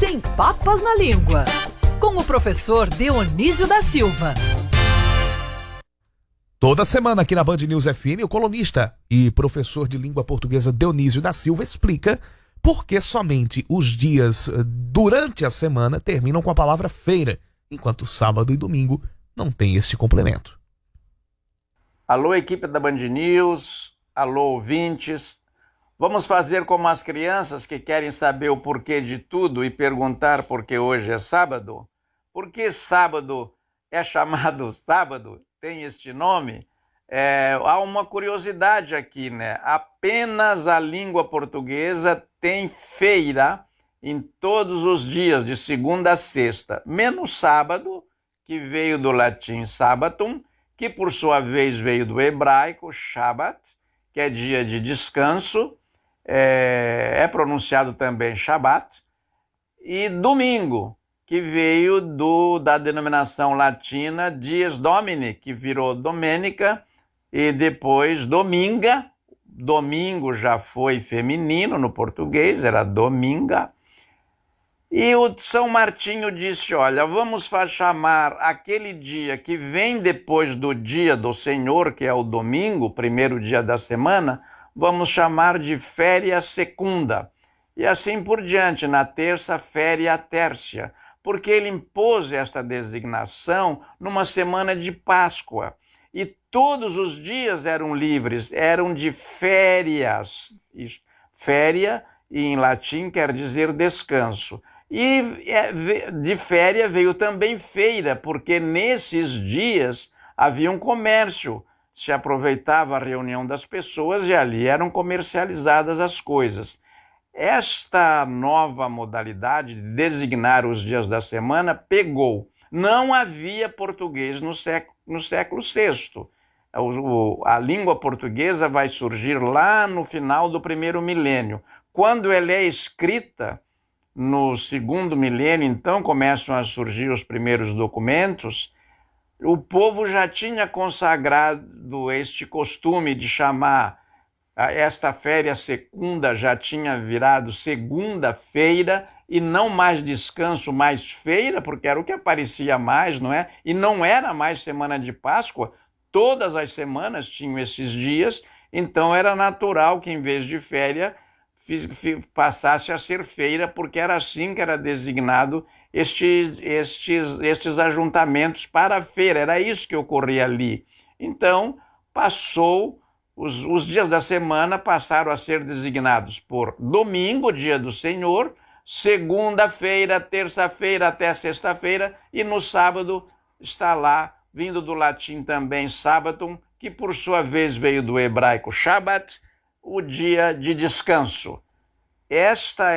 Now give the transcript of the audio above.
Sem Papas na Língua, com o professor Dionísio da Silva. Toda semana aqui na Band News FM, o colunista e professor de língua portuguesa Dionísio da Silva explica por que somente os dias durante a semana terminam com a palavra feira, enquanto sábado e domingo não tem este complemento. Alô, equipe da Band News, alô, ouvintes. Vamos fazer como as crianças que querem saber o porquê de tudo e perguntar por que hoje é sábado? Por que sábado é chamado sábado? Tem este nome? Há uma curiosidade aqui, né? Apenas a língua portuguesa tem feira em todos os dias, de segunda a sexta, menos sábado, que veio do latim sabbatum, que por sua vez veio do hebraico Shabbat, que é dia de descanso, é pronunciado também Shabbat, e domingo, que veio da denominação latina Dies Domini, que virou Domenica, e depois Dominga. Domingo já foi feminino no português, era Dominga. E o São Martinho disse, olha, vamos chamar aquele dia que vem depois do dia do Senhor, que é o domingo, primeiro dia da semana, vamos chamar de féria secunda. E assim por diante, na terça, féria tércia, porque ele impôs esta designação numa semana de Páscoa. E todos os dias eram livres, eram de férias. Féria, em latim, quer dizer descanso. E de féria veio também feira, porque nesses dias havia um comércio. Se aproveitava a reunião das pessoas e ali eram comercializadas as coisas. Esta nova modalidade de designar os dias da semana pegou. Não havia português no século VI. A língua portuguesa vai surgir lá no final do primeiro milênio. Quando ela é escrita, no segundo milênio, então, começam a surgir os primeiros documentos, o povo já tinha consagrado este costume de chamar esta féria secunda, já tinha virado segunda-feira, e não mais descanso, mais feira, porque era o que aparecia mais, não é? E não era mais semana de Páscoa, todas as semanas tinham esses dias, então era natural que em vez de féria passasse a ser feira, porque era assim que era designado estes ajuntamentos para a feira, era isso que ocorria ali. Então, os dias da semana passaram a ser designados por domingo, dia do Senhor, segunda-feira, terça-feira até sexta-feira, e no sábado está lá, vindo do latim também sabbatum, que por sua vez veio do hebraico Shabbat, o dia de descanso. Esta